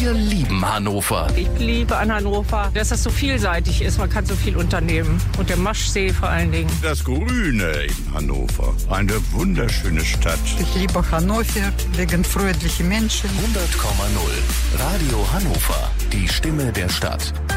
Wir lieben Hannover. Ich liebe an Hannover, dass das so vielseitig ist. Man kann so viel unternehmen. Und der Maschsee vor allen Dingen. Das Grüne in Hannover. Eine wunderschöne Stadt. Ich liebe Hannover wegen freundlichen Menschen. 100,0 Radio Hannover. Die Stimme der Stadt.